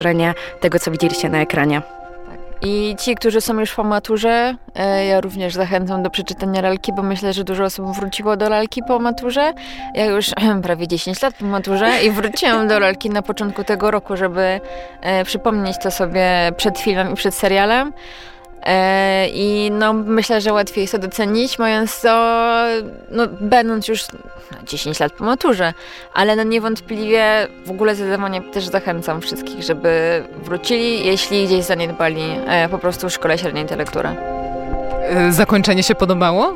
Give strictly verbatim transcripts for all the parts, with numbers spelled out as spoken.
tego, co widzieliście na ekranie. I ci, którzy są już po maturze, ja również zachęcam do przeczytania lalki, bo myślę, że dużo osób wróciło do lalki po maturze. Ja już prawie dziesięć lat po maturze i wróciłam do lalki na początku tego roku, żeby przypomnieć to sobie przed filmem i przed serialem. I no, myślę, że łatwiej jest to docenić, mając to, no, będąc już dziesięć lat po maturze, ale no niewątpliwie w ogóle zdecydowanie też zachęcam wszystkich, żeby wrócili, jeśli gdzieś zaniedbali e, po prostu w szkole średniej tę lekturę. Zakończenie się podobało?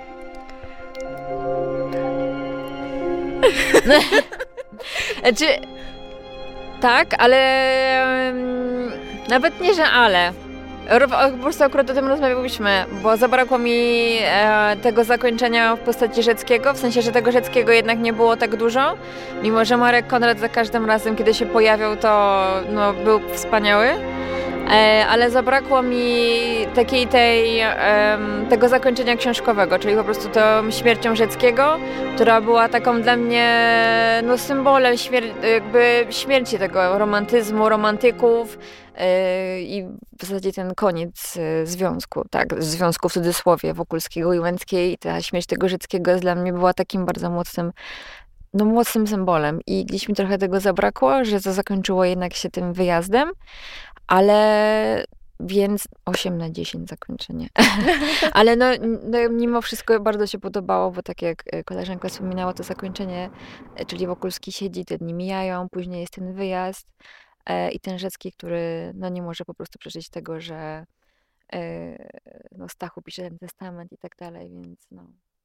Znaczy, tak, ale um, nawet nie, że ale. Po prostu akurat o tym rozmawialiśmy, bo zabrakło mi e, tego zakończenia w postaci Rzeckiego, w sensie, że tego Rzeckiego jednak nie było tak dużo, mimo że Marek Konrad za każdym razem, kiedy się pojawiał, to no, był wspaniały, e, ale zabrakło mi takiej tej, e, tego zakończenia książkowego, czyli po prostu tą śmiercią Rzeckiego, która była taką dla mnie no, symbolem śmier- jakby śmierci tego romantyzmu, romantyków, i w zasadzie ten koniec związku, tak, związku w cudzysłowie Wokulskiego i Łęckiej, i ta śmierć tego Rzeckiego dla mnie była takim bardzo mocnym, no mocnym symbolem i gdzieś mi trochę tego zabrakło, że to zakończyło jednak się tym wyjazdem, ale więc osiem na dziesięć zakończenie. Ale no, no mimo wszystko bardzo się podobało, bo tak jak koleżanka wspominała, to zakończenie, czyli Wokulski siedzi, te dni mijają, później jest ten wyjazd, i ten Rzecki, który no, nie może po prostu przeżyć tego, że no, Stachu pisze ten testament i tak dalej, więc no.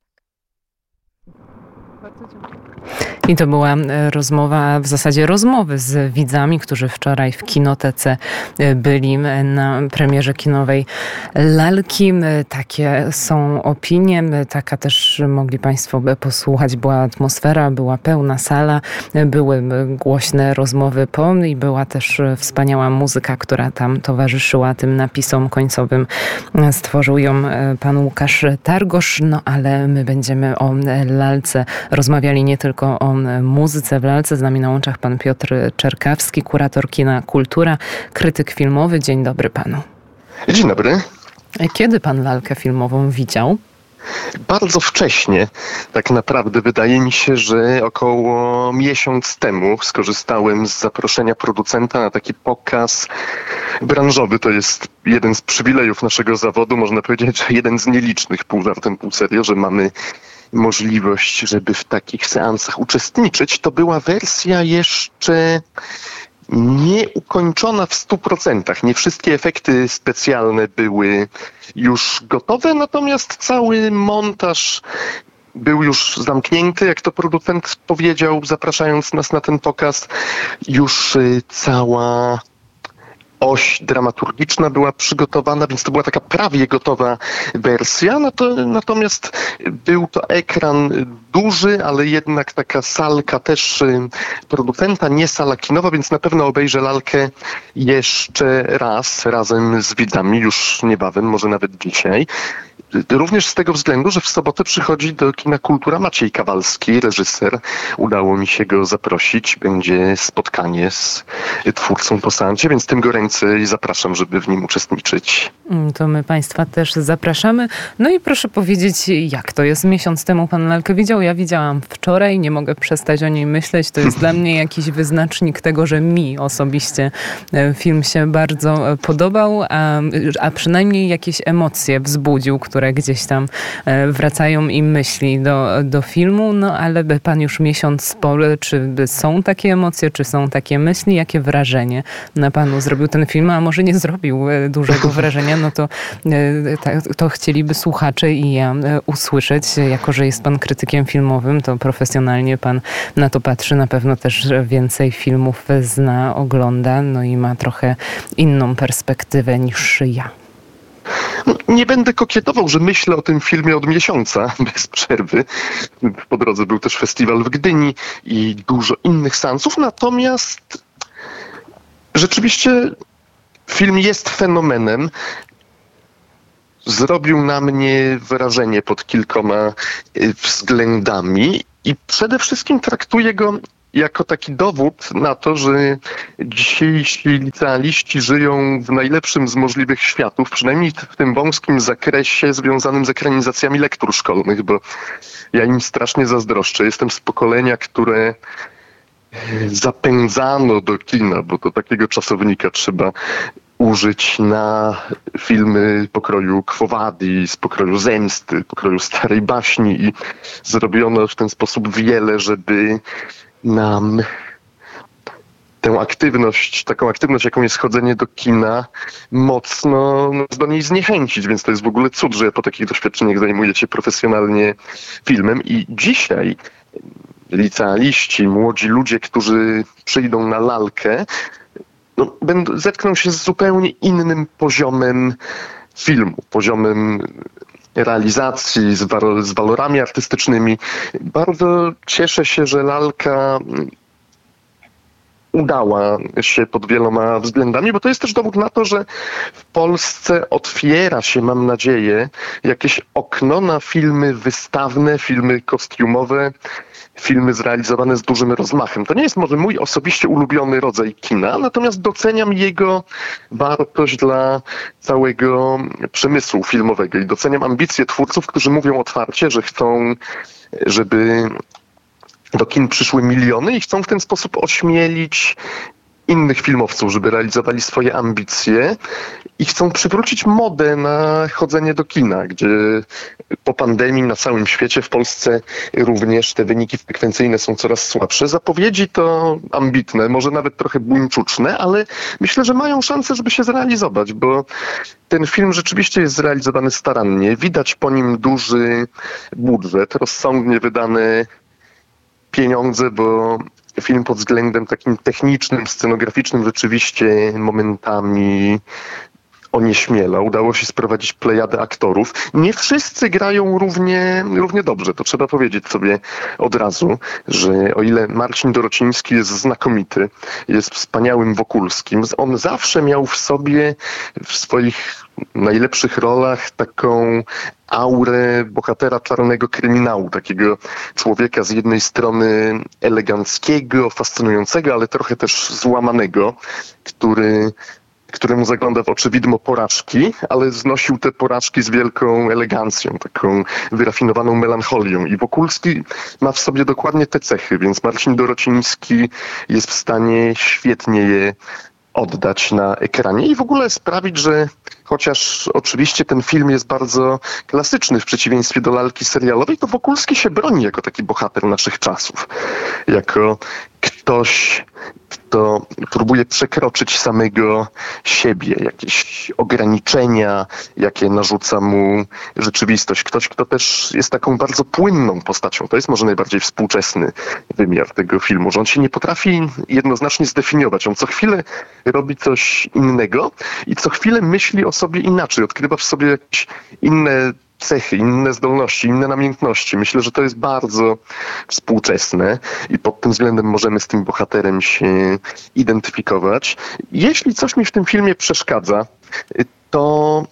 Bardzo dziękuję. I to była rozmowa, w zasadzie rozmowy z widzami, którzy wczoraj w kinotece byli na premierze kinowej Lalki. Takie są opinie, taka też mogli Państwo posłuchać. Była atmosfera, była pełna sala, były głośne rozmowy po i była też wspaniała muzyka, która tam towarzyszyła tym napisom końcowym. Stworzył ją pan Łukasz Targosz, no ale my będziemy o Lalce rozmawiali nie tylko o muzyce w Lalce. Z nami na łączach pan Piotr Czerkawski, kurator kina Kultura, krytyk filmowy. Dzień dobry panu. Dzień dobry. Kiedy pan lalkę filmową widział? Bardzo wcześnie. Tak naprawdę wydaje mi się, że około miesiąc temu skorzystałem z zaproszenia producenta na taki pokaz branżowy. To jest jeden z przywilejów naszego zawodu. Można powiedzieć, że jeden z nielicznych, pół żartem, pół serio, że mamy możliwość, żeby w takich seansach uczestniczyć. To była wersja jeszcze nieukończona w stu procentach. Nie wszystkie efekty specjalne były już gotowe, natomiast cały montaż był już zamknięty, jak to producent powiedział, zapraszając nas na ten pokaz. Już cała oś dramaturgiczna była przygotowana, więc to była taka prawie gotowa wersja. No to, natomiast był to ekran duży, ale jednak taka salka też producenta, nie sala kinowa, więc na pewno obejrzę lalkę jeszcze raz razem z widzami, już niebawem, może nawet dzisiaj. Również z tego względu, że w sobotę przychodzi do kina Kultura Maciej Kawalski, reżyser. Udało mi się go zaprosić. Będzie spotkanie z twórcą po seansie, więc tym go ręce i zapraszam, żeby w nim uczestniczyć. To my Państwa też zapraszamy. No i proszę powiedzieć, jak to jest? Miesiąc temu pan lalkę widział, ja widziałam wczoraj, nie mogę przestać o niej myśleć. To jest dla mnie jakiś wyznacznik tego, że mi osobiście film się bardzo podobał, a, a przynajmniej jakieś emocje wzbudził, które gdzieś tam wracają i myśli do, do filmu, no ale pan już miesiąc po, czy są takie emocje, czy są takie myśli, jakie wrażenie na panu zrobił ten film, a może nie zrobił dużego wrażenia, no to, to chcieliby słuchacze i ja usłyszeć, jako że jest pan krytykiem filmowym, to profesjonalnie pan na to patrzy, na pewno też więcej filmów zna, ogląda, no i ma trochę inną perspektywę niż ja. Nie będę kokietował, że myślę o tym filmie od miesiąca, bez przerwy. Po drodze był też festiwal w Gdyni i dużo innych seansów, natomiast rzeczywiście film jest fenomenem. Zrobił na mnie wrażenie pod kilkoma względami i przede wszystkim traktuję go jako taki dowód na to, że dzisiejsi licealiści żyją w najlepszym z możliwych światów, przynajmniej w tym wąskim zakresie związanym z ekranizacjami lektur szkolnych, bo ja im strasznie zazdroszczę. Jestem z pokolenia, które zapędzano do kina, bo do takiego czasownika trzeba użyć na filmy pokroju Quo Vadis, pokroju Zemsty, pokroju Starej Baśni i zrobiono w ten sposób wiele, żeby nam tę aktywność, taką aktywność, jaką jest chodzenie do kina, mocno nas do niej zniechęcić, więc to jest w ogóle cud, że po takich doświadczeniach zajmujecie profesjonalnie filmem i dzisiaj licealiści, młodzi ludzie, którzy przyjdą na lalkę, no, będą, zetkną się z zupełnie innym poziomem filmu, poziomem realizacji, z, wa- z walorami artystycznymi. Bardzo cieszę się, że lalka udała się pod wieloma względami, bo to jest też dowód na to, że w Polsce otwiera się, mam nadzieję, jakieś okno na filmy wystawne, filmy kostiumowe, filmy zrealizowane z dużym rozmachem. To nie jest może mój osobiście ulubiony rodzaj kina, natomiast doceniam jego wartość dla całego przemysłu filmowego i doceniam ambicje twórców, którzy mówią otwarcie, że chcą, żeby do kin przyszły miliony i chcą w ten sposób ośmielić innych filmowców, żeby realizowali swoje ambicje i chcą przywrócić modę na chodzenie do kina, gdzie po pandemii na całym świecie, w Polsce również te wyniki frekwencyjne są coraz słabsze. Zapowiedzi to ambitne, może nawet trochę buńczuczne, ale myślę, że mają szansę, żeby się zrealizować, bo ten film rzeczywiście jest zrealizowany starannie. Widać po nim duży budżet, rozsądnie wydane pieniądze, bo film pod względem takim technicznym, scenograficznym rzeczywiście momentami onieśmiela. Udało się sprowadzić plejadę aktorów. Nie wszyscy grają równie, równie dobrze. To trzeba powiedzieć sobie od razu, że o ile Marcin Dorociński jest znakomity, jest wspaniałym Wokulskim, on zawsze miał w sobie, w swoich najlepszych rolach taką aurę bohatera czarnego kryminału, takiego człowieka z jednej strony eleganckiego, fascynującego, ale trochę też złamanego, który któremu zagląda w oczy widmo porażki, ale znosił te porażki z wielką elegancją, taką wyrafinowaną melancholią. I Wokulski ma w sobie dokładnie te cechy, więc Marcin Dorociński jest w stanie świetnie je oddać na ekranie i w ogóle sprawić, że chociaż oczywiście ten film jest bardzo klasyczny w przeciwieństwie do lalki serialowej, to Wokulski się broni jako taki bohater naszych czasów. Jako ktoś, kto próbuje przekroczyć samego siebie, jakieś ograniczenia, jakie narzuca mu rzeczywistość. Ktoś, kto też jest taką bardzo płynną postacią. To jest może najbardziej współczesny wymiar tego filmu, że on się nie potrafi jednoznacznie zdefiniować. On co chwilę robi coś innego i co chwilę myśli o sobie inaczej. Odkrywa w sobie jakieś inne cechy, inne zdolności, inne namiętności. Myślę, że to jest bardzo współczesne i pod tym względem możemy z tym bohaterem się identyfikować. Jeśli coś mi w tym filmie przeszkadza, to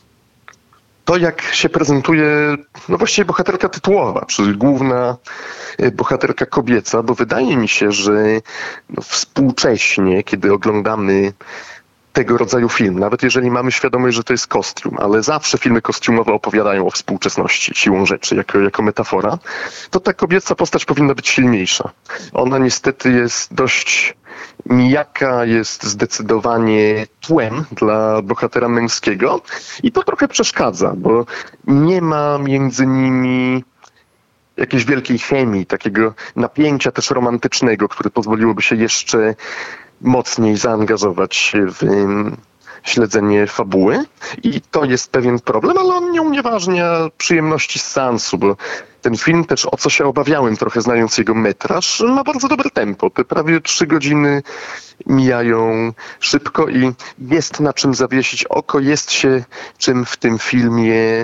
to, jak się prezentuje, no właściwie bohaterka tytułowa, czyli główna bohaterka kobieca, bo wydaje mi się, że no współcześnie, kiedy oglądamy tego rodzaju film, nawet jeżeli mamy świadomość, że to jest kostium, ale zawsze filmy kostiumowe opowiadają o współczesności siłą rzeczy, jako, jako metafora, to ta kobieca postać powinna być silniejsza. Ona niestety jest dość nijaka, jest zdecydowanie tłem dla bohatera męskiego i to trochę przeszkadza, bo nie ma między nimi jakiejś wielkiej chemii, takiego napięcia też romantycznego, które pozwoliłoby się jeszcze mocniej zaangażować w śledzenie fabuły i to jest pewien problem, ale on nie unieważnia przyjemności z seansu, bo ten film też, o co się obawiałem trochę znając jego metraż, ma bardzo dobre tempo. Te prawie trzy godziny mijają szybko i jest na czym zawiesić oko, jest się czym w tym filmie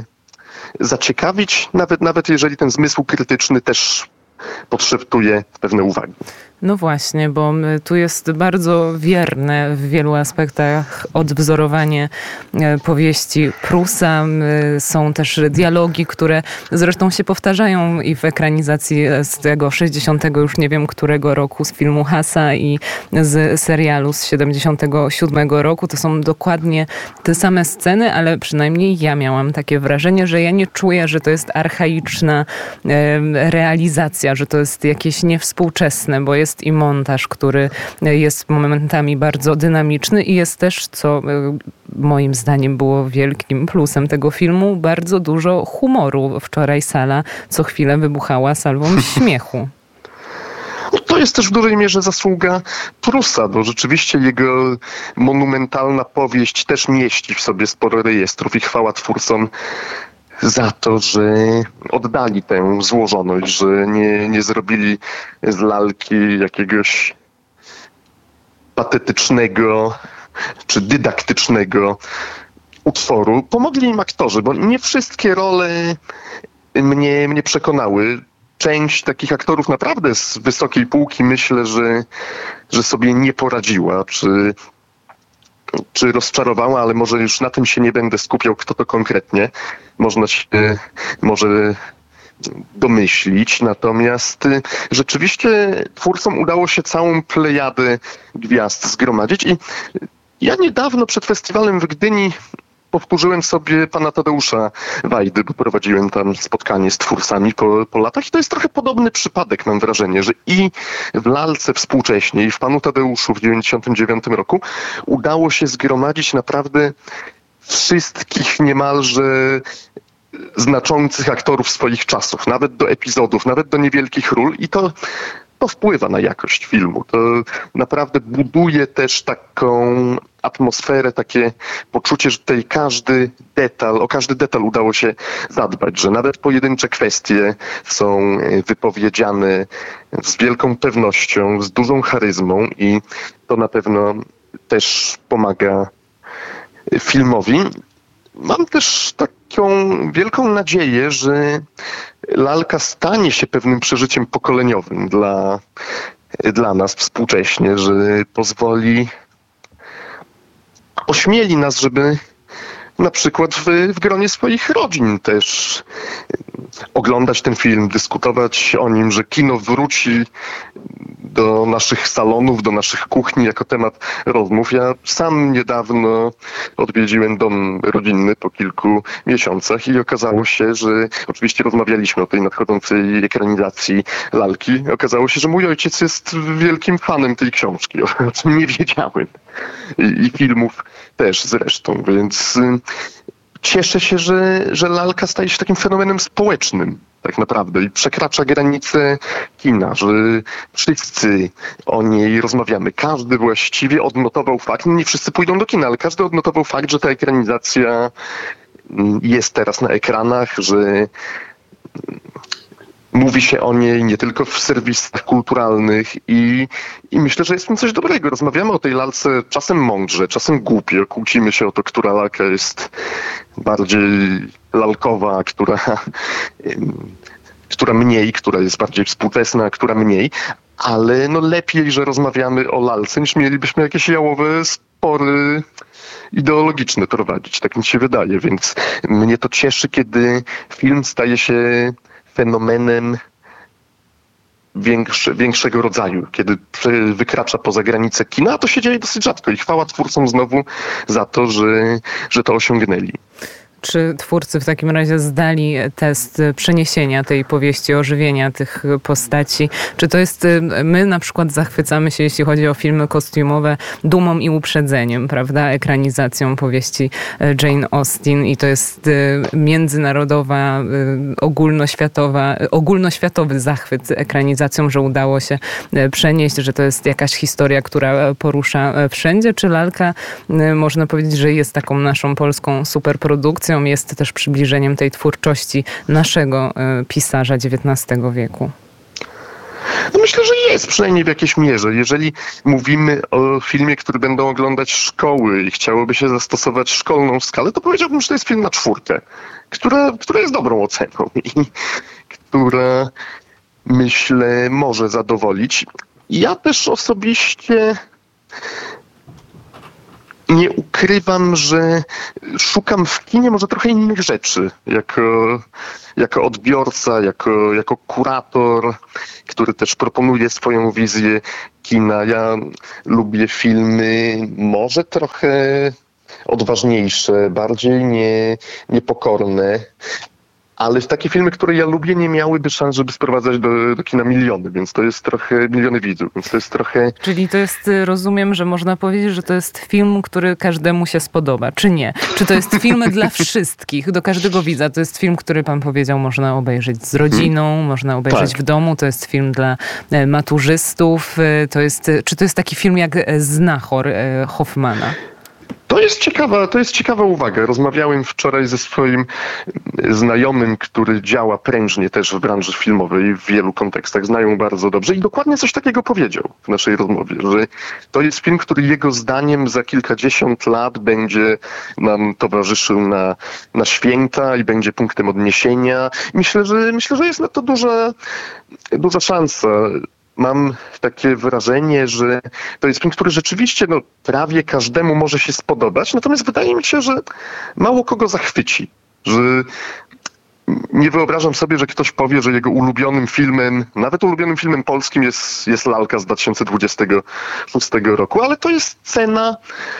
zaciekawić, nawet, nawet jeżeli ten zmysł krytyczny też podszeptuje pewne uwagi. No właśnie, bo tu jest bardzo wierne w wielu aspektach odwzorowanie powieści Prusa. Są też dialogi, które zresztą się powtarzają i w ekranizacji z tego sześćdziesiątego już nie wiem którego roku, z filmu Hasa i z serialu z siedemdziesiątego siódmego roku. To są dokładnie te same sceny, ale przynajmniej ja miałam takie wrażenie, że ja nie czuję, że to jest archaiczna realizacja, że to jest jakieś niewspółczesne, bo jest i montaż, który jest momentami bardzo dynamiczny i jest też, co moim zdaniem było wielkim plusem tego filmu, bardzo dużo humoru. Wczoraj sala co chwilę wybuchała salwą śmiechu. To jest też w dużej mierze zasługa Prusa, bo rzeczywiście jego monumentalna powieść też mieści w sobie sporo rejestrów i chwała twórcom za to, że oddali tę złożoność, że nie, nie zrobili z lalki jakiegoś patetycznego czy dydaktycznego utworu. Pomogli im aktorzy, bo nie wszystkie role mnie, mnie przekonały. Część takich aktorów naprawdę z wysokiej półki myślę, że, że sobie nie poradziła, czy, czy rozczarowała, ale może już na tym się nie będę skupiał, kto to konkretnie. Można się może domyślić. Natomiast rzeczywiście twórcom udało się całą plejadę gwiazd zgromadzić i ja niedawno przed festiwalem w Gdyni powtórzyłem sobie pana Tadeusza Wajdy, bo prowadziłem tam spotkanie z twórcami po, po latach i to jest trochę podobny przypadek, mam wrażenie, że i w lalce współcześnie, i w panu Tadeuszu w dziewięćdziesiątym dziewiątym roku udało się zgromadzić naprawdę wszystkich niemalże znaczących aktorów swoich czasów, nawet do epizodów, nawet do niewielkich ról i to To wpływa na jakość filmu. To naprawdę buduje też taką atmosferę, takie poczucie, że tutaj każdy detal, o każdy detal udało się zadbać, że nawet pojedyncze kwestie są wypowiedziane z wielką pewnością, z dużą charyzmą i to na pewno też pomaga filmowi. Mam też taką wielką nadzieję, że lalka stanie się pewnym przeżyciem pokoleniowym dla, dla nas współcześnie, że pozwoli, ośmieli nas, żeby na przykład w, w gronie swoich rodzin też oglądać ten film, dyskutować o nim, że kino wróci do naszych salonów, do naszych kuchni jako temat rozmów. Ja sam niedawno odwiedziłem dom rodzinny po kilku miesiącach i okazało się, że oczywiście rozmawialiśmy o tej nadchodzącej ekranizacji lalki. Okazało się, że mój ojciec jest wielkim fanem tej książki, o czym nie wiedziałem. I, i filmów też zresztą, więc cieszę się, że, że lalka staje się takim fenomenem społecznym tak naprawdę i przekracza granice kina, że wszyscy o niej rozmawiamy. Każdy właściwie odnotował fakt, nie wszyscy pójdą do kina, ale każdy odnotował fakt, że ta ekranizacja jest teraz na ekranach, że mówi się o niej nie tylko w serwisach kulturalnych i, i myślę, że jest w tym coś dobrego. Rozmawiamy o tej lalce czasem mądrze, czasem głupio. Kłócimy się o to, która lalka jest bardziej lalkowa, która, która mniej, która jest bardziej współczesna, która mniej. Ale no lepiej, że rozmawiamy o lalce, niż mielibyśmy jakieś jałowe spory ideologiczne prowadzić. Tak mi się wydaje. Więc mnie to cieszy, kiedy film staje się fenomenem większe, większego rodzaju, kiedy wykracza poza granice kina, a to się dzieje dosyć rzadko i chwała twórcom znowu za to, że, że to osiągnęli. Czy twórcy w takim razie zdali test przeniesienia tej powieści, ożywienia tych postaci? Czy to jest, my na przykład zachwycamy się, jeśli chodzi o filmy kostiumowe, dumą i uprzedzeniem, prawda? Ekranizacją powieści Jane Austen i to jest międzynarodowa, ogólnoświatowa, ogólnoświatowy zachwyt ekranizacją, że udało się przenieść, że to jest jakaś historia, która porusza wszędzie. Czy lalka, można powiedzieć, że jest taką naszą polską superprodukcją, jest też przybliżeniem tej twórczości naszego pisarza dziewiętnastego wieku? No myślę, że jest, przynajmniej w jakiejś mierze. Jeżeli mówimy o filmie, który będą oglądać szkoły i chciałoby się zastosować szkolną skalę, to powiedziałbym, że to jest film na czwórkę, która, która jest dobrą oceną i która, myślę, może zadowolić. Ja też osobiście nie ukrywam, że szukam w kinie może trochę innych rzeczy, jako, jako odbiorca, jako, jako kurator, który też proponuje swoją wizję kina. Ja lubię filmy może trochę odważniejsze, bardziej nie, niepokorne, ale takie filmy, które ja lubię, nie miałyby szans, żeby sprowadzać do, do kina miliony, więc to jest trochę, miliony widzów, więc to jest trochę... Czyli to jest, rozumiem, że można powiedzieć, że to jest film, który każdemu się spodoba, czy nie? Czy to jest film dla wszystkich, do każdego widza? To jest film, który pan powiedział, można obejrzeć z rodziną, hmm. można obejrzeć tak. w domu, to jest film dla maturzystów, to jest, czy to jest taki film jak Znachor Hoffmana? To jest ciekawa, to jest ciekawa uwaga. Rozmawiałem wczoraj ze swoim znajomym, który działa prężnie też w branży filmowej w wielu kontekstach. Znają bardzo dobrze i dokładnie coś takiego powiedział w naszej rozmowie, że to jest film, który jego zdaniem za kilkadziesiąt lat będzie nam towarzyszył na, na święta i będzie punktem odniesienia. Myślę, że myślę, że jest na to duża, duża szansa. Mam takie wrażenie, że to jest film, który rzeczywiście no, prawie każdemu może się spodobać, natomiast wydaje mi się, że mało kogo zachwyci. Że nie wyobrażam sobie, że ktoś powie, że jego ulubionym filmem, nawet ulubionym filmem polskim jest, jest Lalka z dwa tysiące dwudziestego szóstego roku, ale to jest cena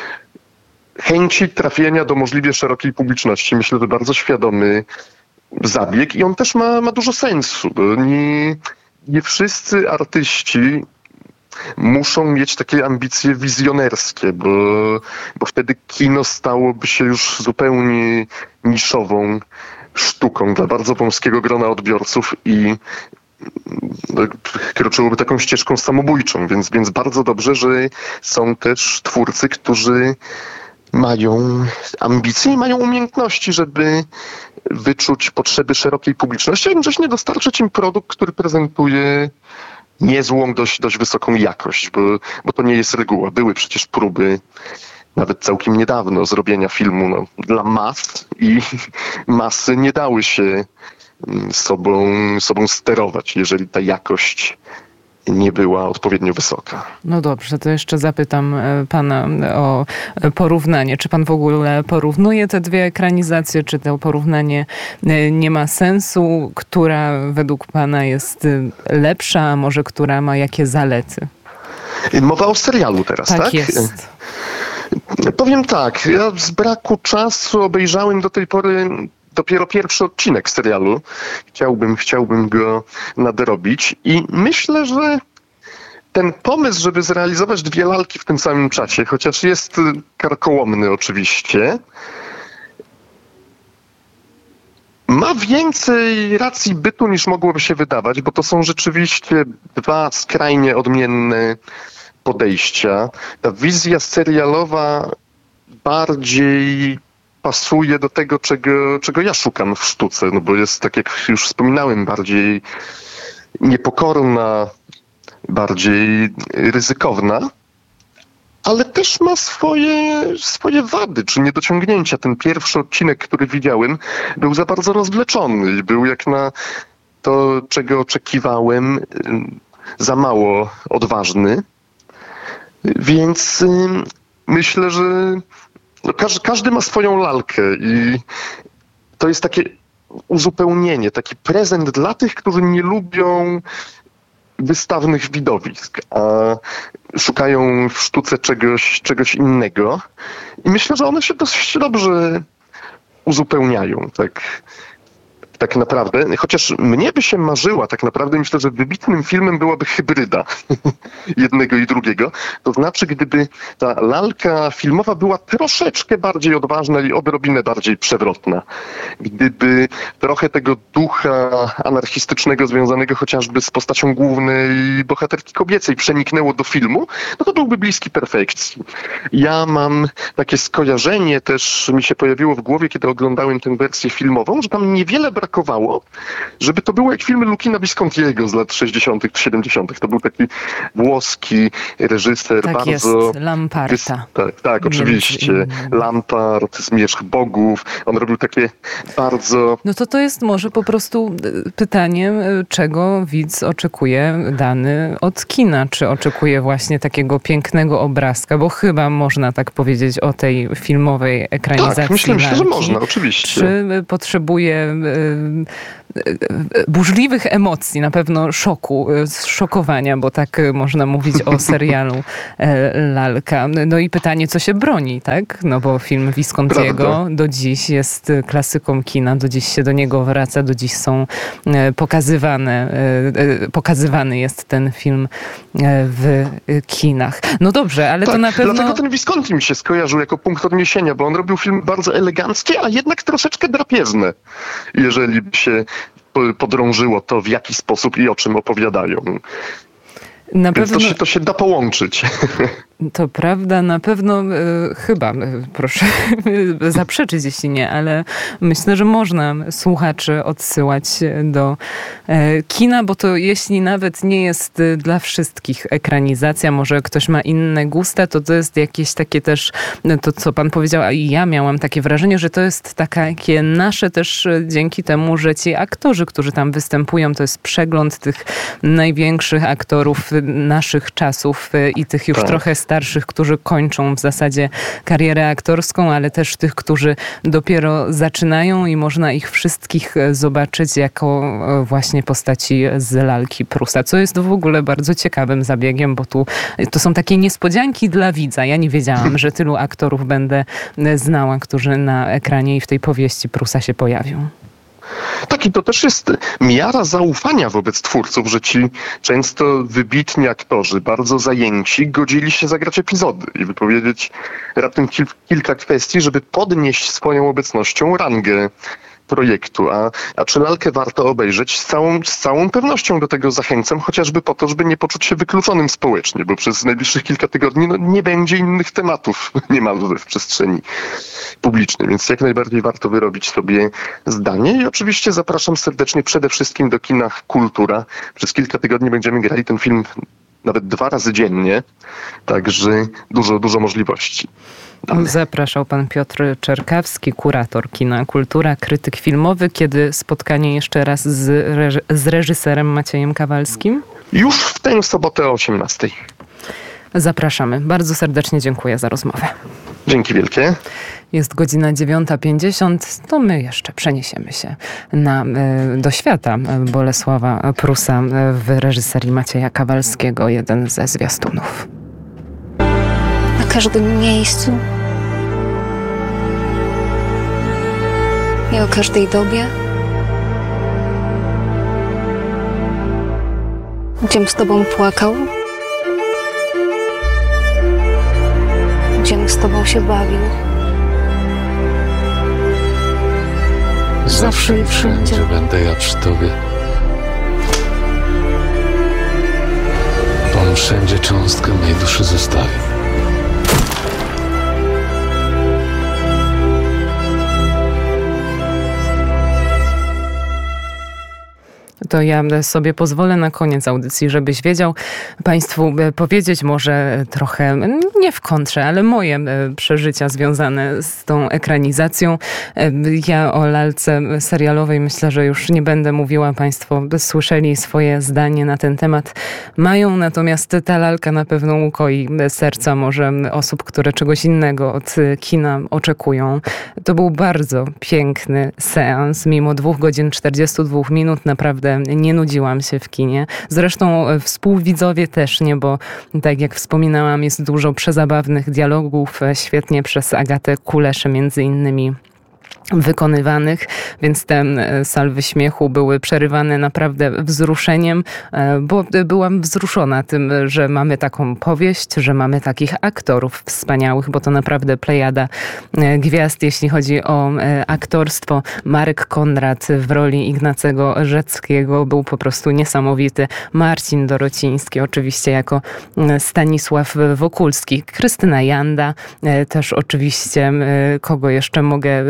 chęci trafienia do możliwie szerokiej publiczności. Myślę, że bardzo świadomy zabieg i on też ma, ma dużo sensu, bo nie... Nie wszyscy artyści muszą mieć takie ambicje wizjonerskie, bo, bo wtedy kino stałoby się już zupełnie niszową sztuką dla bardzo wąskiego grona odbiorców i kroczyłoby taką ścieżką samobójczą, więc, więc bardzo dobrze, że są też twórcy, którzy mają ambicje i mają umiejętności, żeby wyczuć potrzeby szerokiej publiczności, a jednocześnie dostarczyć im produkt, który prezentuje niezłą, dość, dość wysoką jakość, bo, bo to nie jest reguła. Były przecież próby nawet całkiem niedawno zrobienia filmu no, dla mas i masy nie dały się sobą, sobą sterować, jeżeli ta jakość nie była odpowiednio wysoka. No dobrze, to jeszcze zapytam pana o porównanie. Czy pan w ogóle porównuje te dwie ekranizacje? Czy to porównanie nie ma sensu? Która według pana jest lepsza, a może która ma jakie zalety? Mowa o serialu teraz, tak? Tak jest. Powiem tak, ja z braku czasu obejrzałem do tej pory dopiero pierwszy odcinek serialu. Chciałbym, chciałbym go nadrobić i myślę, że ten pomysł, żeby zrealizować dwie lalki w tym samym czasie, chociaż jest karkołomny oczywiście, ma więcej racji bytu niż mogłoby się wydawać, bo to są rzeczywiście dwa skrajnie odmienne podejścia. Ta wizja serialowa bardziej pasuje do tego, czego, czego ja szukam w sztuce, no bo jest, tak jak już wspominałem, bardziej niepokorna, bardziej ryzykowna, ale też ma swoje, swoje wady czy niedociągnięcia. Ten pierwszy odcinek, który widziałem, był za bardzo rozwleczony. Był jak na to, czego oczekiwałem, za mało odważny. Więc myślę, że no każdy, każdy ma swoją lalkę i to jest takie uzupełnienie, taki prezent dla tych, którzy nie lubią wystawnych widowisk, a szukają w sztuce czegoś, czegoś innego. I myślę, że one się dość dobrze uzupełniają, tak, tak naprawdę. Chociaż mnie by się marzyła, tak naprawdę myślę, że wybitnym filmem byłaby hybryda jednego i drugiego. To znaczy, gdyby ta lalka filmowa była troszeczkę bardziej odważna i odrobinę bardziej przewrotna. Gdyby trochę tego ducha anarchistycznego związanego chociażby z postacią głównej bohaterki kobiecej przeniknęło do filmu, no to byłby bliski perfekcji. Ja mam takie skojarzenie, też mi się pojawiło w głowie, kiedy oglądałem tę wersję filmową, że tam niewiele brakuje brakowało, żeby to było jak filmy Lucchina Viscontiego z lat sześćdziesiątych czy siedemdziesiątych. To był taki włoski reżyser, tak bardzo... jest, Lamparta. Wys... Tak, tak oczywiście. Lampart, Zmierzch Bogów. On robił takie bardzo... No to to jest może po prostu pytanie, czego widz oczekuje dany od kina. Czy oczekuje właśnie takiego pięknego obrazka, bo chyba można tak powiedzieć o tej filmowej ekranizacji. Tak, myślę, myślę, że lalki. można, oczywiście. Czy potrzebuje burzliwych emocji, na pewno szoku, zszokowania, bo tak można mówić o serialu Lalka. No i pytanie, co się broni, tak? No bo film Viscontiego Prawda. do dziś jest klasyką kina, do dziś się do niego wraca, do dziś są pokazywane, pokazywany jest ten film w kinach. No dobrze, ale tak, to na pewno... Dlatego ten Visconti mi się skojarzył jako punkt odniesienia, bo on robił film bardzo eleganckie, a jednak troszeczkę drapieżne, jeżeli by się podrążyło to, w jaki sposób i o czym opowiadają. Na Więc pewno... to, się, to się da połączyć. To prawda, na pewno e, chyba, e, proszę zaprzeczyć, jeśli nie, ale myślę, że można słuchaczy odsyłać do e, kina, bo to jeśli nawet nie jest dla wszystkich ekranizacja, może ktoś ma inne gusta, to to jest jakieś takie też, to co pan powiedział, a i ja miałam takie wrażenie, że to jest takie nasze też dzięki temu, że ci aktorzy, którzy tam występują, to jest przegląd tych największych aktorów naszych czasów i tych już tak. trochę starszych, którzy kończą w zasadzie karierę aktorską, ale też tych, którzy dopiero zaczynają i można ich wszystkich zobaczyć jako właśnie postaci z Lalki Prusa, co jest w ogóle bardzo ciekawym zabiegiem, bo tu to są takie niespodzianki dla widza. Ja nie wiedziałam, że tylu aktorów będę znała, którzy na ekranie i w tej powieści Prusa się pojawią. Tak, i to też jest miara zaufania wobec twórców, że ci często wybitni aktorzy, bardzo zajęci, godzili się zagrać epizody i wypowiedzieć raptem kil- kilka kwestii, żeby podnieść swoją obecnością rangę projektu. A, a czy Lalkę warto obejrzeć? Z całą, z całą pewnością do tego zachęcam, chociażby po to, żeby nie poczuć się wykluczonym społecznie, bo przez najbliższych kilka tygodni no, nie będzie innych tematów niemalże w przestrzeni publicznej, więc jak najbardziej warto wyrobić sobie zdanie i oczywiście zapraszam serdecznie przede wszystkim do kina Kultura. Przez kilka tygodni będziemy grali ten film nawet dwa razy dziennie, także dużo, dużo możliwości. Dane. Zapraszał pan Piotr Czerkawski, kurator kina Kultura, krytyk filmowy. Kiedy spotkanie jeszcze raz z, reż- z reżyserem Maciejem Kawalskim? Już w tę sobotę o osiemnastej. Zapraszamy. Bardzo serdecznie dziękuję za rozmowę. Dzięki wielkie. Jest godzina dziewiąta pięćdziesiąt, to my jeszcze przeniesiemy się na, do świata Bolesława Prusa w reżyserii Macieja Kawalskiego, jeden ze zwiastunów. Na każdym miejscu i o każdej dobie. Gdziem z tobą płakał, gdziem z tobą się bawił. Zawsze i wszędzie będę ja przy tobie. Bo on wszędzie cząstkę mej duszy zostawi. To ja sobie pozwolę na koniec audycji, żebyś wiedział, państwu powiedzieć może trochę, nie w kontrze, ale moje przeżycia związane z tą ekranizacją. Ja o Lalce serialowej myślę, że już nie będę mówiła. Państwo słyszeli swoje zdanie na ten temat. Mają, natomiast ta Lalka na pewno ukoi serca może osób, które czegoś innego od kina oczekują. To był bardzo piękny seans. Mimo dwóch godzin czterdziestu dwóch minut naprawdę nie nudziłam się w kinie. Zresztą współwidzowie też nie, bo tak jak wspominałam, jest dużo przezabawnych dialogów, świetnie przez Agatę Kuleszę między innymi wykonywanych, więc te salwy śmiechu były przerywane naprawdę wzruszeniem, bo byłam wzruszona tym, że mamy taką powieść, że mamy takich aktorów wspaniałych, bo to naprawdę plejada gwiazd, jeśli chodzi o aktorstwo. Marek Konrad w roli Ignacego Rzeckiego był po prostu niesamowity. Marcin Dorociński oczywiście jako Stanisław Wokulski. Krystyna Janda też oczywiście, kogo jeszcze mogę wymienić?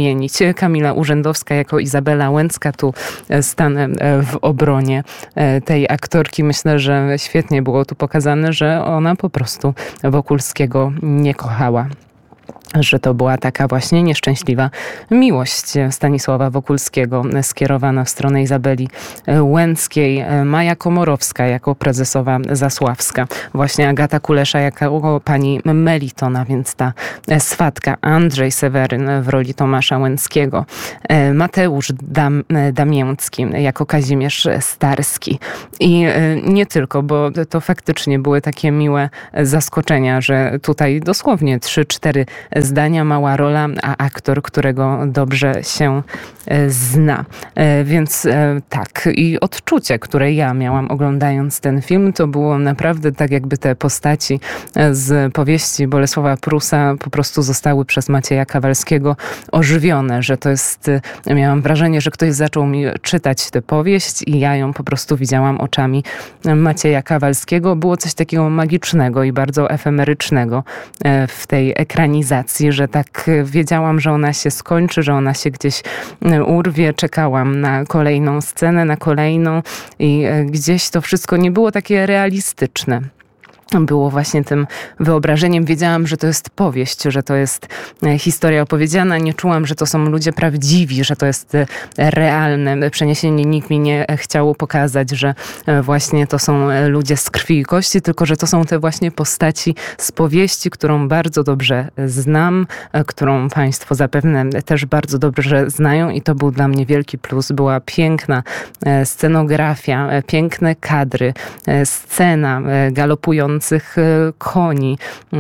wymienić. Kamila Urzędowska jako Izabela Łęcka, tu stanę w obronie tej aktorki. Myślę, że świetnie było tu pokazane, że ona po prostu Wokulskiego nie kochała. Że to była taka właśnie nieszczęśliwa miłość Stanisława Wokulskiego skierowana w stronę Izabeli Łęckiej. Maja Komorowska jako prezesowa Zasławska. Właśnie Agata Kulesza jako pani Melitona, więc ta swatka. Andrzej Seweryn w roli Tomasza Łęckiego. Mateusz Dam, Damięcki jako Kazimierz Starski. I nie tylko, bo to faktycznie były takie miłe zaskoczenia, że tutaj dosłownie trzy, cztery zdania, mała rola, a aktor, którego dobrze się zna. Więc tak, i odczucie, które ja miałam oglądając ten film, to było naprawdę tak, jakby te postaci z powieści Bolesława Prusa po prostu zostały przez Macieja Kawalskiego ożywione, że to jest, miałam wrażenie, że ktoś zaczął mi czytać tę powieść i ja ją po prostu widziałam oczami Macieja Kawalskiego. Było coś takiego magicznego i bardzo efemerycznego w tej ekranizacji, że tak wiedziałam, że ona się skończy, że ona się gdzieś urwie. Czekałam na kolejną scenę, na kolejną i gdzieś to wszystko nie było takie realistyczne. Było właśnie tym wyobrażeniem. Wiedziałam, że to jest powieść, że to jest historia opowiedziana. Nie czułam, że to są ludzie prawdziwi, że to jest realne przeniesienie. Nikt mi nie chciał pokazać, że właśnie to są ludzie z krwi i kości, tylko że to są te właśnie postaci z powieści, którą bardzo dobrze znam, którą państwo zapewne też bardzo dobrze znają i to był dla mnie wielki plus. Była piękna scenografia, piękne kadry, scena galopująca koni,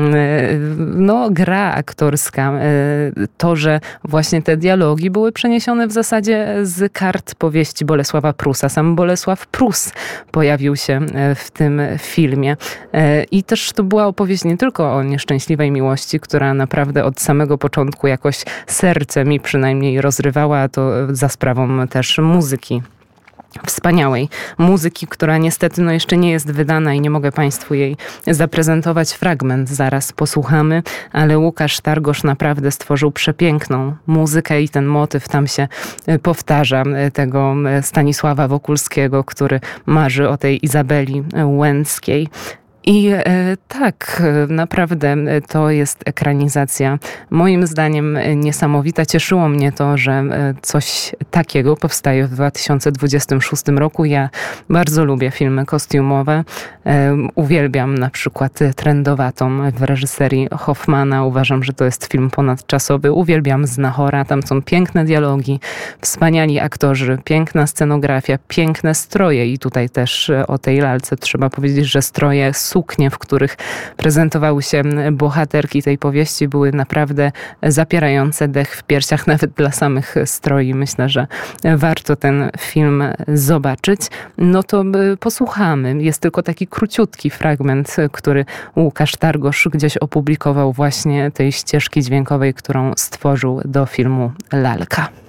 no gra aktorska, to, że właśnie te dialogi były przeniesione w zasadzie z kart powieści Bolesława Prusa. Sam Bolesław Prus pojawił się w tym filmie i też to była opowieść nie tylko o nieszczęśliwej miłości, która naprawdę od samego początku jakoś serce mi przynajmniej rozrywała, a to za sprawą też muzyki. Wspaniałej muzyki, która niestety no jeszcze nie jest wydana i nie mogę Państwu jej zaprezentować. Fragment zaraz posłuchamy, ale Łukasz Targosz naprawdę stworzył przepiękną muzykę i ten motyw tam się powtarza, tego Stanisława Wokulskiego, który marzy o tej Izabeli Łęckiej. I e, tak, naprawdę to jest ekranizacja moim zdaniem niesamowita. Cieszyło mnie to, że coś takiego powstaje w dwa tysiące dwudziestym szóstym roku. Ja bardzo lubię filmy kostiumowe. E, uwielbiam na przykład Trędowatą w reżyserii Hoffmana. Uważam, że to jest film ponadczasowy. Uwielbiam Znachora. Tam są piękne dialogi, wspaniali aktorzy, piękna scenografia, piękne stroje. I tutaj też o tej lalce trzeba powiedzieć, że stroje suknie, w których prezentowały się bohaterki tej powieści, były naprawdę zapierające dech w piersiach, nawet dla samych stroi. Myślę, że warto ten film zobaczyć. No to posłuchamy. Jest tylko taki króciutki fragment, który Łukasz Targosz gdzieś opublikował właśnie tej ścieżki dźwiękowej, którą stworzył do filmu Lalka.